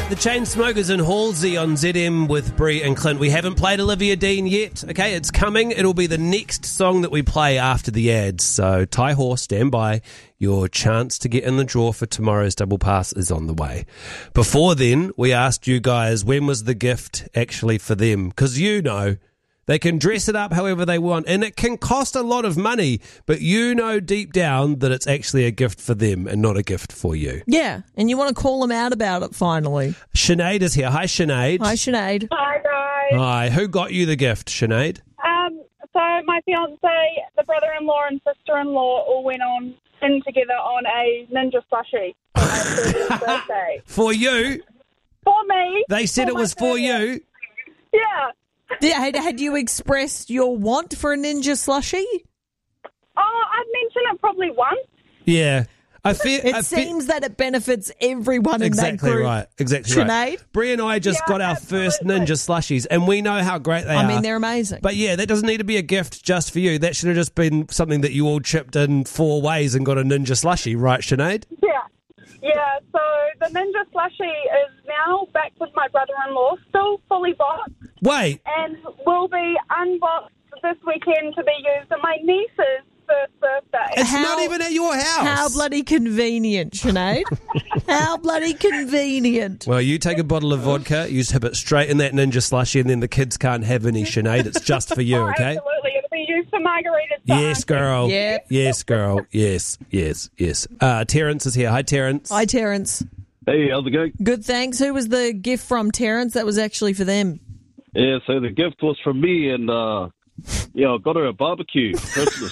The Chainsmokers and Halsey on ZM with Bree and Clint. We haven't played Olivia Dean yet. Okay, it's coming. It'll be the next song that we play after the ads. So tie horse, stand by. Your chance to get in the draw for tomorrow's double pass is on the way. Before then, we asked you guys, when was the gift actually for them? Because you know, they can dress it up however they want, and it can cost a lot of money, but you know deep down that it's actually a gift for them and not a gift for you. Yeah, and you want to call them out about it finally. Sinead is here. Hi, Sinead. Hi, Sinead. Hi, guys. Hi. Who got you the gift, Sinead? So my fiance, the brother-in-law and sister-in-law all went in together on a ninja slushie for my 30th birthday. For you? For me. They said it was for you? Yeah. Had you expressed your want for a ninja slushie? Oh, I've mentioned it probably once. Yeah. It seems that it benefits everyone in that exactly group. right. Exactly Sinead? right. Bree and I just got our first ninja slushies, and we know how great they are. I mean, they're amazing. But yeah, that doesn't need to be a gift just for you. That should have just been something that you all chipped in 4 ways and got a ninja slushie, right, Sinead? Yeah, so the ninja slushie is now back with my brother-in-law, still fully boxed, Wait. and will be unboxed this weekend to be used at my niece's first birthday. It's not even at your house. How bloody convenient, Sinead. How bloody convenient. Well, you take a bottle of vodka, you tip it straight in that ninja slushie, and then the kids can't have any, Sinead. It's just for you, okay? Absolutely. It'll be used for margaritas. Yes, girl. Yep. Yes, girl. Yes. Terence is here. Hi, Terence. Hi, Terence. Hey, how's it going? Good, thanks. Who was the gift from, Terence? That was actually for them. Yeah, so the gift was from me, and I got her a barbecue for Christmas.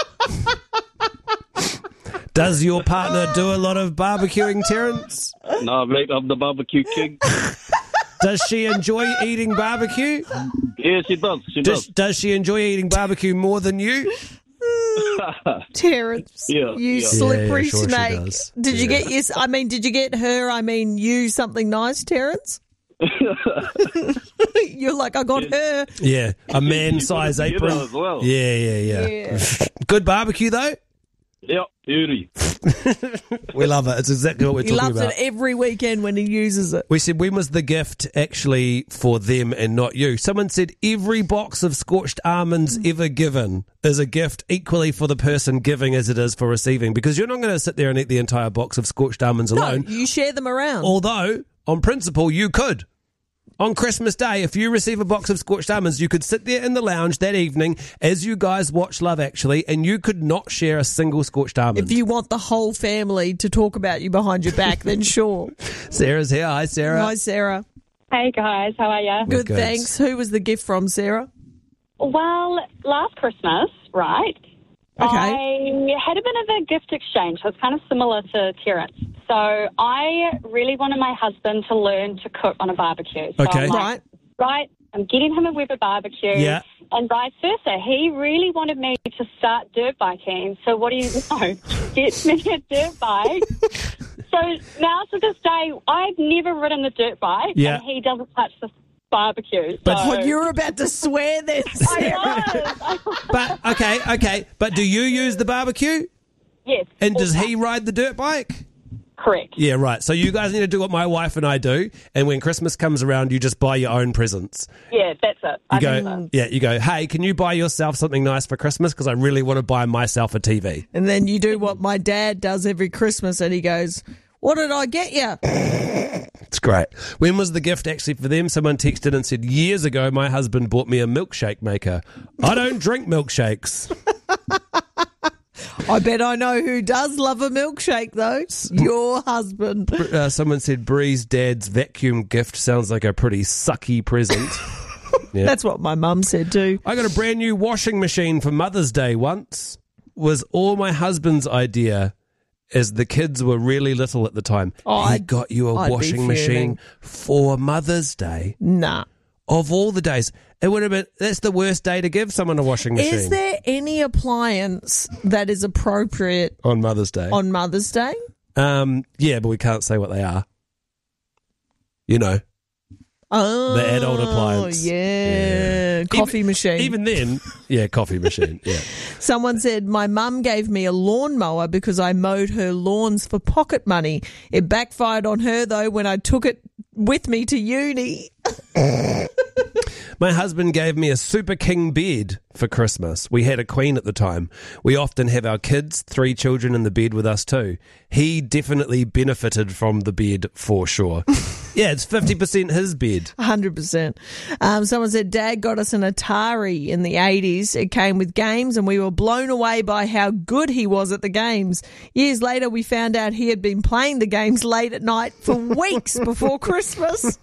Does your partner do a lot of barbecuing, Terence? Nah, mate, I'm the barbecue king. Does she enjoy eating barbecue? Yeah, she does. Does she enjoy eating barbecue more than you? Terence, Yeah, you yeah. slippery Yeah, sure she snake. does. Did you get did you get her, you something nice, Terence? You're like, I got her. Yeah, a man-size You apron. know as well. Yeah. Good barbecue, though? Yep, beauty. We love it. It's exactly what we're He talking loves about. it every weekend when he uses it. We said, when was the gift actually for them and not you? Someone said every box of scorched almonds ever given is a gift equally for the person giving as it is for receiving, because you're not going to sit there and eat the entire box of scorched almonds alone. No, you share them around. Although, on principle, you could. On Christmas Day, if you receive a box of scorched almonds, you could sit there in the lounge that evening as you guys watch Love Actually, and you could not share a single scorched almond. If you want the whole family to talk about you behind your back, then sure. Sarah's here. Hi, Sarah. Hi, Sarah. Hey guys, how are you? Good, good. thanks. Who was the gift from, Sarah? Well, last Christmas, right? Okay. I had a bit of a gift exchange. So it's kind of similar to Terence. So I really wanted my husband to learn to cook on a barbecue. So Okay. I'm like, right, I'm getting him a Weber barbecue. Yeah. And vice versa. He really wanted me to start dirt biking. So what do you know? Gets me a dirt bike. So now to this day, I've never ridden the dirt bike. Yeah. And he doesn't touch the barbecue. But- so. Oh, you're about to swear then, Sarah. I was. But, okay. But do you use the barbecue? Yes. And does also- he ride the dirt bike? Correct. Yeah, right. So you guys need to do what my wife and I do, and when Christmas comes around, you just buy your own presents. Yeah, that's it. You go, hey, can you buy yourself something nice for Christmas? Because I really want to buy myself a TV. And then you do what my dad does every Christmas, and he goes, what did I get you? It's great. When was the gift actually for them? Someone texted and said, years ago, my husband bought me a milkshake maker. I don't drink milkshakes. I bet I know who does love a milkshake, though. Your husband. Someone said, Bree's dad's vacuum gift sounds like a pretty sucky present. Yeah. That's what my mum said too. I got a brand new washing machine for Mother's Day once. Was all my husband's idea, as the kids were really little at the time. Oh, He got you a I'd be washing fuming. machine for Mother's Day. Nah. Of all the days, it would have been, that's the worst day to give someone a washing machine. Is there any appliance that is appropriate on Mother's Day? on Mother's Day? Yeah, but we can't say what they are. You know. Oh, The adult appliance. Yeah. Coffee machine. Even then, yeah, coffee machine. Yeah. Someone said, my mum gave me a lawnmower because I mowed her lawns for pocket money. It backfired on her, though, when I took it with me to uni. My husband gave me a Super King bed for Christmas. We had a queen at the time. We often have our kids, 3 children in the bed with us too. He definitely benefited from the bed for sure. Yeah, it's 50% his bed. 100%. Someone said Dad got us an Atari in the 80s. It came with games and we were blown away by how good he was at the games. Years later, we found out he had been playing the games late at night for weeks before Christmas.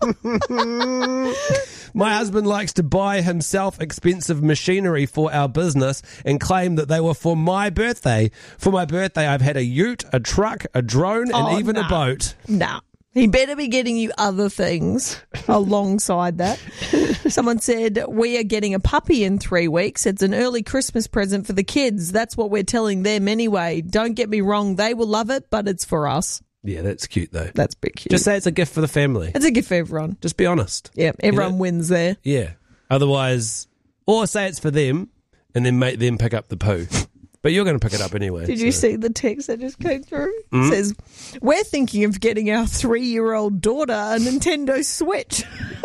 My husband likes to buy himself expensive machinery for our business and claim that they were for my birthday. For my birthday, I've had a ute, a truck, a drone, and even a boat. Nah. He better be getting you other things alongside that. Someone said, we are getting a puppy in 3 weeks. It's an early Christmas present for the kids. That's what we're telling them anyway. Don't get me wrong. They will love it, but it's for us. Yeah, that's cute though. That's big cute. Just say it's a gift for the family. It's a gift for everyone. Just be honest. Yeah, everyone wins there. Yeah. Otherwise, or say it's for them and then make them pick up the poo. But you're going to pick it up anyway. Did you see the text that just came through? It says, we're thinking of getting our 3-year-old daughter a Nintendo Switch.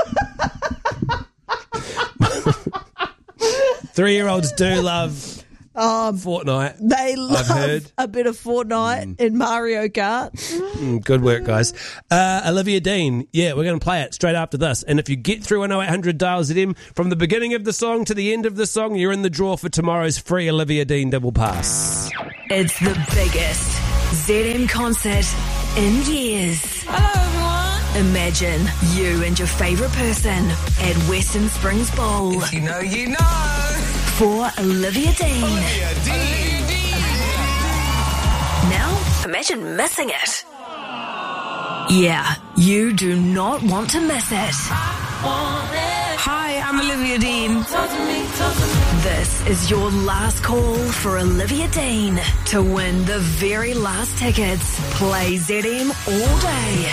3-year-olds do love Fortnite. They I've heard. love a bit of Fortnite and Mario Kart. Good work, guys. Olivia Dean, yeah, we're going to play it straight after this. And if you get through an 0800 Dial ZM from the beginning of the song to the end of the song, you're in the draw for tomorrow's free Olivia Dean double pass. It's the biggest ZM concert in years. Hello, everyone. Imagine you and your favourite person at Western Springs Bowl. If you know, you know. For Olivia Dean. Olivia Dean. Now, imagine missing it. Yeah, you do not want to miss it. Hi, I'm Olivia Dean. This is your last call for Olivia Dean to win the very last tickets. Play ZM all day.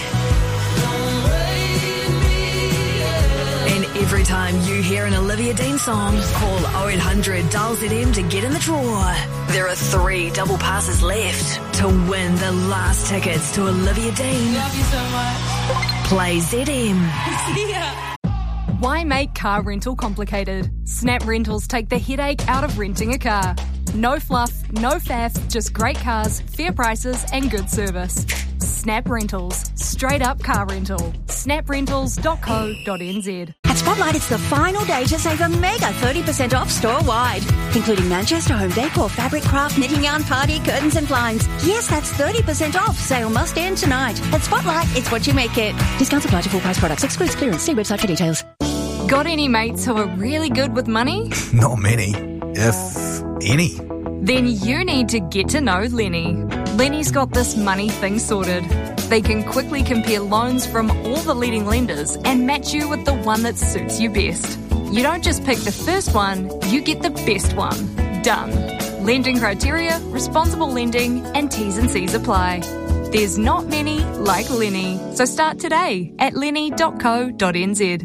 And every time you hear an Olivia Dean song, call 0800 Dial ZM to get in the draw. There are 3 double passes left to win the last tickets to Olivia Dean. Love you so much. Play ZM. See ya. Why make car rental complicated? Snap Rentals take the headache out of renting a car. No fluff, no faff, just great cars, fair prices and good service. Snap Rentals. Straight up car rental. snaprentals.co.nz. At Spotlight, it's the final day to save a mega 30% off store-wide, including Manchester home decor, fabric, craft, knitting yarn, party, curtains and blinds. Yes, that's 30% off. Sale must end tonight. At Spotlight, it's what you make it. Discounts apply to full price products. Excludes clearance. See website for details. Got any mates who are really good with money? Not many, if any. Then you need to get to know Lenny. Lenny's got this money thing sorted. They can quickly compare loans from all the leading lenders and match you with the one that suits you best. You don't just pick the first one, you get the best one. Done. Lending criteria, responsible lending, and T's and C's apply. There's not many like Lenny, so start today at lenny.co.nz.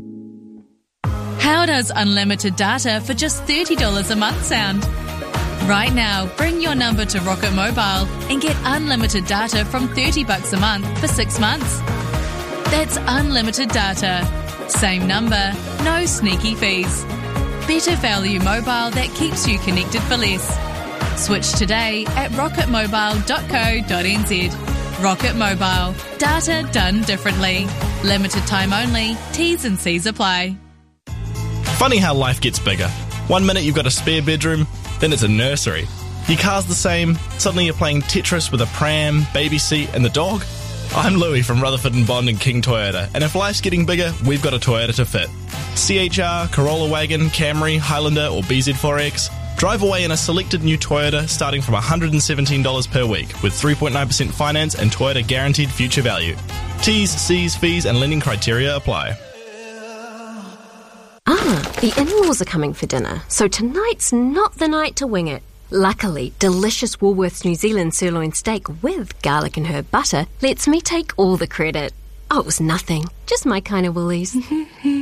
How does unlimited data for just $30 a month sound? Right now, bring your number to Rocket Mobile and get unlimited data from $30 a month for 6 months. That's unlimited data. Same number, no sneaky fees. Better value mobile that keeps you connected for less. Switch today at rocketmobile.co.nz. Rocket Mobile. Data done differently. Limited time only. T's and C's apply. Funny how life gets bigger. 1 minute you've got a spare bedroom, then it's a nursery. Your car's the same, suddenly you're playing Tetris with a pram, baby seat and the dog. I'm Louis from Rutherford and Bond and King Toyota, and if life's getting bigger, we've got a Toyota to fit. CHR, Corolla Wagon, Camry, Highlander or BZ4X. Drive away in a selected new Toyota starting from $117 per week with 3.9% finance and Toyota guaranteed future value. T's, C's, fees and lending criteria apply. The in-laws are coming for dinner, so tonight's not the night to wing it. Luckily, delicious Woolworths New Zealand sirloin steak with garlic and herb butter lets me take all the credit. Oh, it was nothing. Just my kind of Woolies.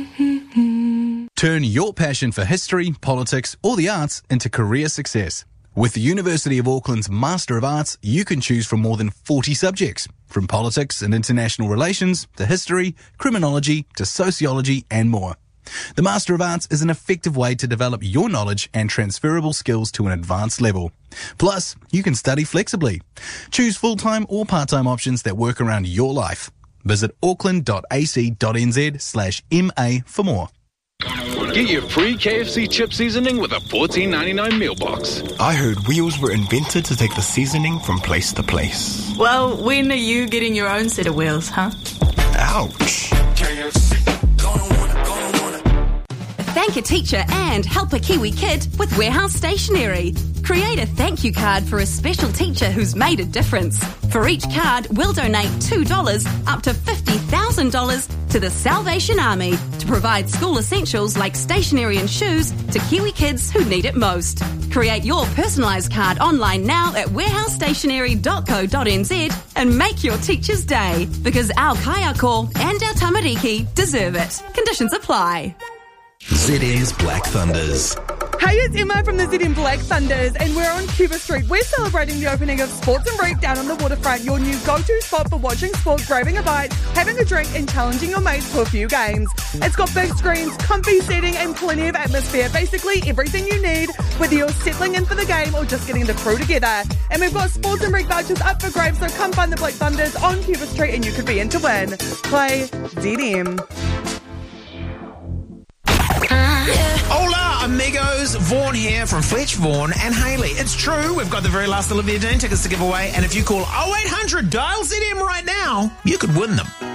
Turn your passion for history, politics, or the arts into career success. With the University of Auckland's Master of Arts, you can choose from more than 40 subjects, from politics and international relations to history, criminology to sociology and more. The Master of Arts is an effective way to develop your knowledge and transferable skills to an advanced level. Plus, you can study flexibly. Choose full-time or part-time options that work around your life. Visit auckland.ac.nz/MA for more. Get your free KFC chip seasoning with a $14.99 meal box. I heard wheels were invented to take the seasoning from place to place. Well, when are you getting your own set of wheels, huh? Ouch. Thank a teacher and help a Kiwi kid with Warehouse Stationery. Create a thank you card for a special teacher who's made a difference. For each card, we'll donate $2 up to $50,000 to the Salvation Army to provide school essentials like stationery and shoes to Kiwi kids who need it most. Create your personalised card online now at warehousestationery.co.nz and make your teacher's day, because our kaiako and our tamariki deserve it. Conditions apply. ZM's Black Thunders. Hey, it's Emma from the ZM Black Thunders, and we're on Cuba Street. We're celebrating the opening of Sports and Break down on the waterfront, your new go-to spot for watching sport, grabbing a bite, having a drink, and challenging your mates for a few games. It's got big screens, comfy seating, and plenty of atmosphere. Basically, everything you need, whether you're settling in for the game or just getting the crew together. And we've got Sports and Break vouchers up for grabs, so come find the Black Thunders on Cuba Street, and you could be in to win. Play ZM. Hola, amigos. Vaughan here from Fletch, Vaughan and Hayley. It's true, we've got the very last Olivia Dean tickets to give away, and if you call 0800 dial ZM right now, you could win them.